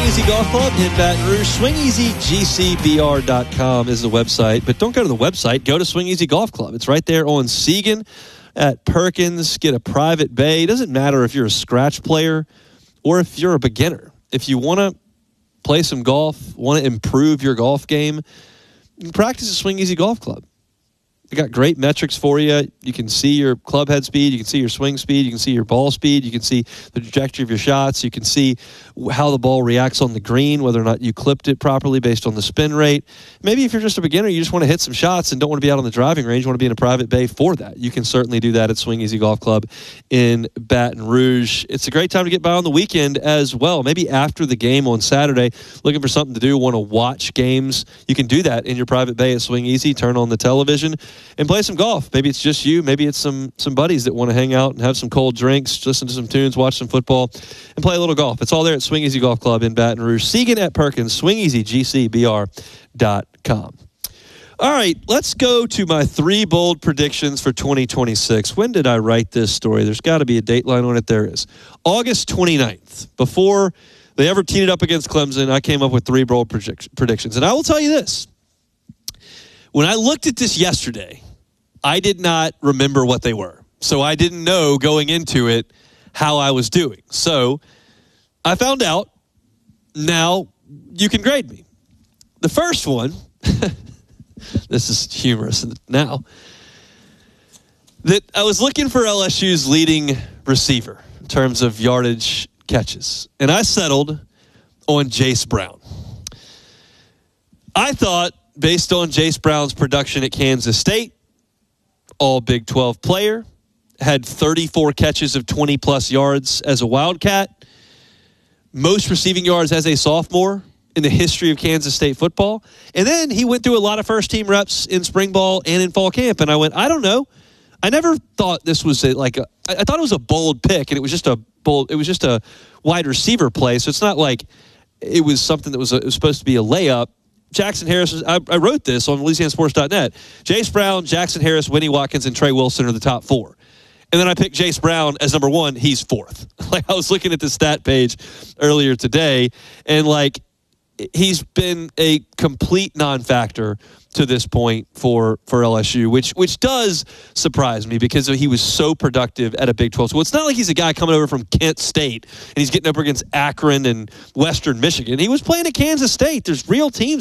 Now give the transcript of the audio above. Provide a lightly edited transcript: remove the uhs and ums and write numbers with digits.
Easy Golf Club in Baton Rouge. SwingEasyGCBR.com is the website. But don't go to the website. Go to Swing Easy Golf Club. It's right there on Segan at Perkins. Get a private bay. It doesn't matter if you're a scratch player or if you're a beginner. If you want to play some golf, want to improve your golf game, practice at Swing Easy Golf Club. They got great metrics for you. You can see your club head speed. You can see your swing speed. You can see your ball speed. You can see the trajectory of your shots. You can see how the ball reacts on the green, whether or not you clipped it properly based on the spin rate. Maybe if you're just a beginner, you just want to hit some shots and don't want to be out on the driving range. You want to be in a private bay for that. You can certainly do that at Swing Easy Golf Club in Baton Rouge. It's a great time to get by on the weekend as well. Maybe after the game on Saturday, looking for something to do, want to watch games. You can do that in your private bay at Swing Easy. Turn on the television and play some golf. Maybe it's just you. Maybe it's some buddies that want to hang out and have some cold drinks, listen to some tunes, watch some football, and play a little golf. It's all there at Swing Easy Golf Club in Baton Rouge. Segan at Perkins, SwingEasyGCBR.com. All right, let's go to my 3 bold predictions for 2026. When did I write this story? There's got to be a date line on it. There is. August 29th. Before they ever teed it up against Clemson, I came up with 3 bold predictions. And I will tell you this. When I looked at this yesterday, I did not remember what they were. So I didn't know going into it how I was doing. So I found out. Now you can grade me. The first one, this is humorous now, that I was looking for LSU's leading receiver in terms of yardage catches. And I settled on Jace Brown. I thought, based on Jace Brown's production at Kansas State, all Big 12 player, had 34 catches of 20-plus yards as a Wildcat, most receiving yards as a sophomore in the history of Kansas State football. And then he went through a lot of first-team reps in spring ball and in fall camp. And I went, I don't know. I never thought this was I thought it was a bold pick, and it was just a wide receiver play. So it's not like it was something that was supposed to be a layup. Jackson Harris, I wrote this on LouisianaSports.net. Jace Brown, Jackson Harris, Winnie Watkins, and Trey Wilson are the top 4. And then I picked Jace Brown as number 1. He's 4th. Like, I was looking at the stat page earlier today, and he's been a complete non-factor to this point for LSU, which does surprise me because he was so productive at a Big 12 school. It's not like he's a guy coming over from Kent State and he's getting up against Akron and Western Michigan. He was playing at Kansas State. There's real teams